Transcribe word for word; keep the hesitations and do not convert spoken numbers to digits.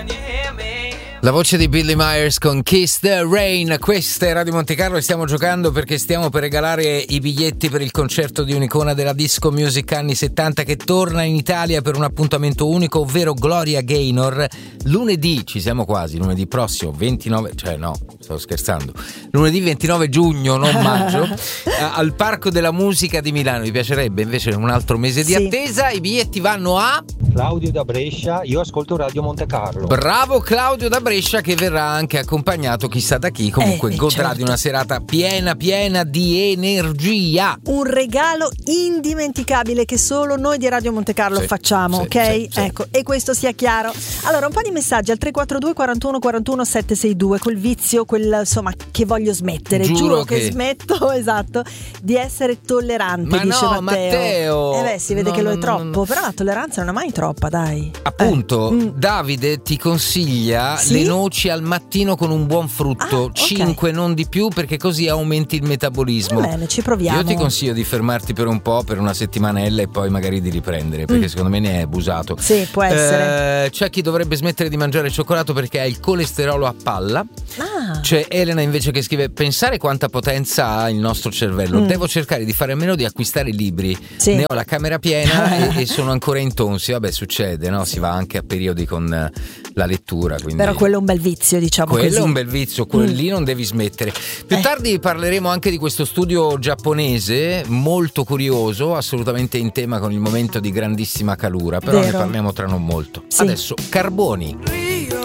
La voce di Billy Myers con Kiss the Rain. Questa è Radio Monte Carlo e stiamo giocando perché stiamo per regalare i biglietti per il concerto di un'icona della disco music anni settanta che torna in Italia per un appuntamento unico, ovvero Gloria Gaynor. Lunedì, ci siamo quasi, lunedì prossimo ventinove, cioè no, sto scherzando, lunedì ventinove giugno, non maggio, al Parco della Musica di Milano. Vi piacerebbe invece un altro mese di Sì. attesa? I biglietti vanno a Claudio da Brescia, io ascolto Radio Monte Carlo. Bravo Claudio da Brescia, che verrà anche accompagnato chissà da chi. Comunque Eh, godrà certo. di una serata piena piena di energia. Un regalo indimenticabile che solo noi di Radio Monte Carlo Sì, facciamo, sì, ok? sì, sì. Ecco, e questo sia chiaro. Allora, un po' di messaggi al tre quattro due quarantuno quarantuno settecentosesantadue, quel vizio, quel insomma che voglio smettere. Giuro Giuro, che... che- smetto, esatto, di essere tollerante, Ma dice no, Matteo. Matteo! Eh beh, si vede No, che lo è no, no, troppo, no. però la tolleranza non è mai troppa, dai. Appunto, Eh, mm. Davide ti consiglia Sì? le noci al mattino con un buon frutto, Ah, ok. cinque non di più, perché così aumenti il metabolismo. Va bene, ci proviamo. Io ti consiglio di fermarti per un po', per una settimanella, e poi magari di riprendere, perché Mm. secondo me ne è abusato. Sì, può essere. Eh, c'è chi dovrebbe smettere di mangiare cioccolato perché ha il colesterolo a palla. Ah. C'è Elena invece che scrive: pensare quanta potenza ha il nostro cervello, Mm. devo cercare di fare a meno di acquistare libri, Sì. ne ho la camera piena e, e sono ancora in tonsi. Vabbè, succede, no? Si va anche a periodi con eh, la lettura, quindi Però quello è un bel vizio, diciamo quello così. è un bel vizio, quello Mm. lì non devi smettere. Più Eh. tardi parleremo anche di questo studio giapponese molto curioso, assolutamente in tema con il momento di grandissima calura, però Vero. ne parliamo tra non molto. Sì. Adesso Carboni.